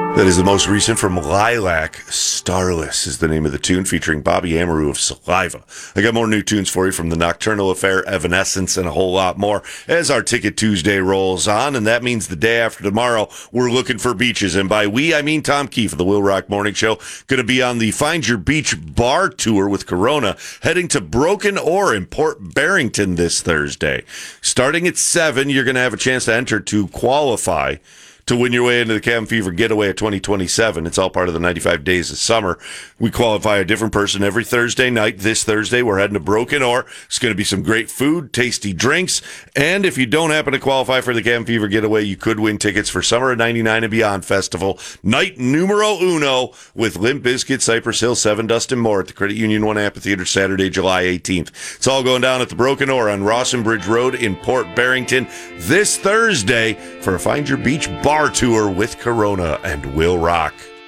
That is the most recent from Lilac. Starless is the name of the tune, featuring Bobby Amaru of Saliva. I got more new tunes for you from the Nocturnal Affair, Evanescence, and a whole lot more as our Ticket Tuesday rolls on. And that means the day after tomorrow, we're looking for beaches. And by we, I mean Tom Keefe of the Will Rock Morning Show. Going to be on the Find Your Beach Bar Tour with Corona, heading to Broken Oar in Port Barrington this Thursday. Starting at 7, you're going to have a chance to enter to qualify to win your way into the Cabin Fever Getaway at 2027. It's all part of the 95 Days of Summer. We qualify a different person every Thursday night. This Thursday, we're heading to Broken Oar. It's going to be some great food, tasty drinks, and if you don't happen to qualify for the Cabin Fever Getaway, you could win tickets for Summer of 99 and Beyond Festival, night numero uno, with Limp Bizkit, Cypress Hill, Seven Dust, and more at the Credit Union One Amphitheater Saturday, July 18th. It's all going down at the Broken Oar on Rawson Bridge Road in Port Barrington this Thursday for a Find Your Beach Bar Tour with Corona and Will Rock.